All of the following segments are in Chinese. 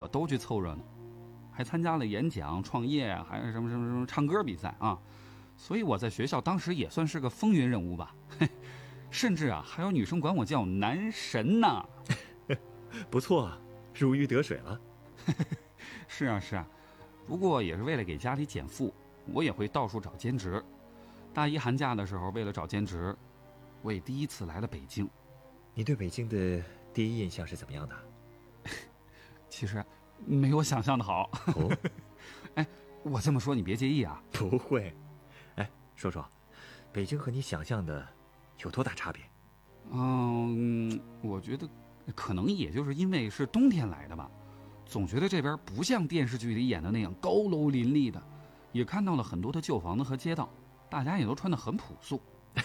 都去凑热闹，还参加了演讲、创业，还有什么唱歌比赛啊。所以我在学校当时也算是个风云人物吧，甚至啊还有女生管我叫男神呢。 不错啊，如鱼得水了。 是啊是啊，不过也是为了给家里减负，我也会到处找兼职。大一寒假的时候，为了找兼职，我也第一次来了北京。 你对北京的第一印象是怎么样的？ 其实没我想象的好。 哦， 哎，我这么说你别介意啊。 不会。哎，说说，北京和你想象的有多大差别？ 我觉得可能也就是因为是冬天来的吧，总觉得这边不像电视剧里演的那样高楼林立的，也看到了很多的旧房子和街道，大家也都穿得很朴素。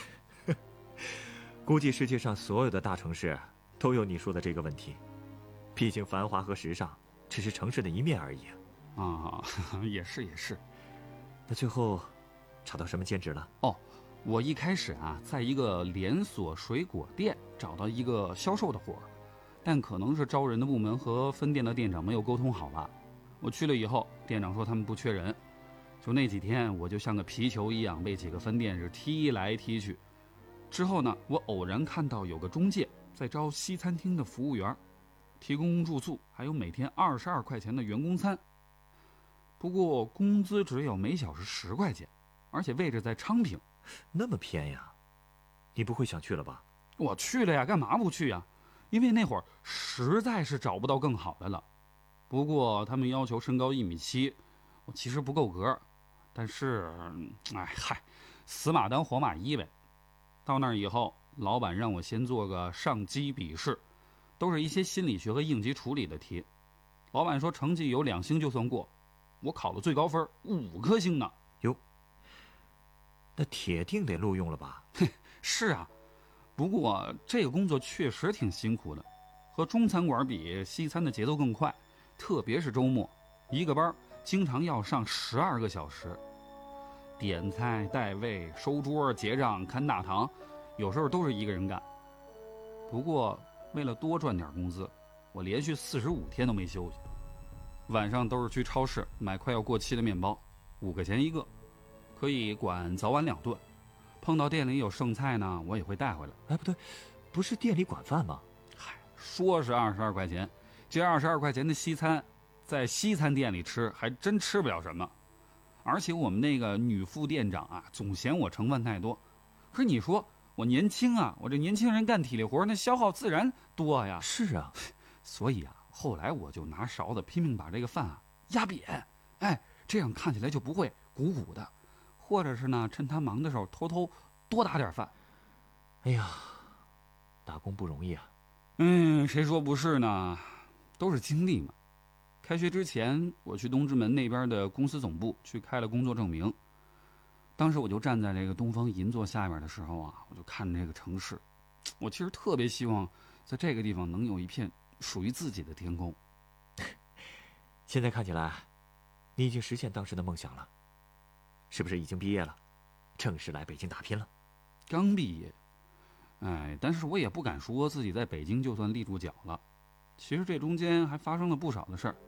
估计世界上所有的大城市都有你说的这个问题，毕竟繁华和时尚只是城市的一面而已啊。也是也是。 那最后找到什么兼职了？ 哦，我一开始啊，在一个连锁水果店找到一个销售的活儿，但可能是招人的部门和分店的店长没有沟通好吧。我去了以后，店长说他们不缺人，就那几天我就像个皮球一样被几个分店是踢来踢去。之后呢，我偶然看到有个中介在招西餐厅的服务员，提供住宿，还有每天22块钱的员工餐。不过工资只有每小时10块钱，而且位置在昌平。 那么偏呀？你不会想去了吧？ 我去了呀，干嘛不去呀？因为那会儿实在是找不到更好的了。不过他们要求身高1.7米，我其实不够格，但是死马当活马医呗。到那儿以后，老板让我先做个上机笔试，都是一些心理学和应急处理的题。老板说成绩有2星就算过，我考了最高分5颗星呢。 哟，那铁定得录用了吧？ 是啊，不过这个工作确实挺辛苦的，和中餐馆比，西餐的节奏更快，特别是周末，一个班经常要上12个小时。点菜、带位、收桌、结账、看大堂，有时候都是一个人干。不过为了多赚点工资，我连续45天都没休息。晚上都是去超市买快要过期的面包，5块钱一个，可以管早晚2顿。碰到店里有剩菜呢，我也会带回来。 哎，不对，不是店里管饭吗？ 说是22块钱，这22块钱的西餐，在西餐店里吃还真吃不了什么。而且我们那个女副店长啊，总嫌我成分太多。可是你说我年轻啊，我这年轻人干体力活那消耗自然多呀。 是啊， 所以啊，后来我就拿勺子拼命把这个饭啊压扁，这样看起来就不会鼓鼓的。或者是呢，趁他忙的时候偷偷多打点饭。 哎呀，打工不容易啊。 谁说不是呢？都是经历嘛。开学之前，我去东直门那边的公司总部去开了工作证明。当时我就站在这个东方银座下面的时候啊，我就看这个城市，我其实特别希望在这个地方能有一片属于自己的天空。 现在看起来，你已经实现当时的梦想了，是不是已经毕业了，正式来北京打拼了？ 刚毕业，但是我也不敢说自己在北京就算立住脚了。其实这中间还发生了不少的事儿。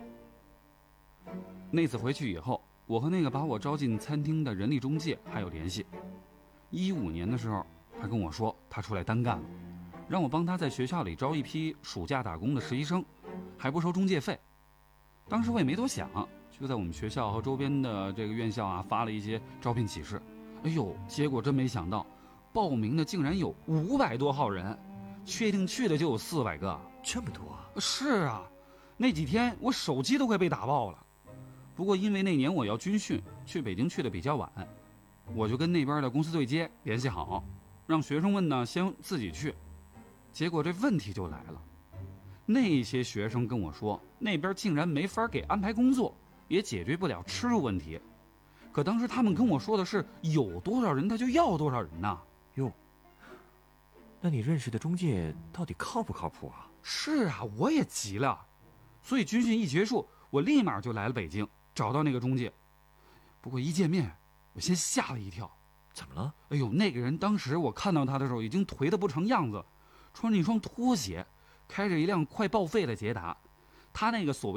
那次回去以后，我和那个把我招进餐厅的人力中介还有联系。15年的时候，他跟我说他出来单干了，让我帮他在学校里招一批暑假打工的实习生，还不收中介费。当时我也没多想，就在我们学校和周边的这个院校啊发了一些招聘启事。结果真没想到，报名的竟然有500多号人，确定去的就有400个。 这么多啊？ 是啊，那几天我手机都快被打爆了。不过因为那年我要军训，去北京去的比较晚，我就跟那边的公司对接联系好，让学生们呢先自己去。结果这问题就来了，那些学生跟我说，那边竟然没法给安排工作，也解决不了吃住问题。可当时他们跟我说的是有多少人他就要多少人呢。 哟，那你认识的中介到底靠不靠谱啊？ 是啊，我也急了。所以军训一结束，我立马就来了北京，找到那个中介。不过一见面，我先吓了一跳。 怎么了？ 那个人当时我看到他的时候已经颓得不成样子，穿着一双拖鞋，开着一辆快报废的捷达。他那个所谓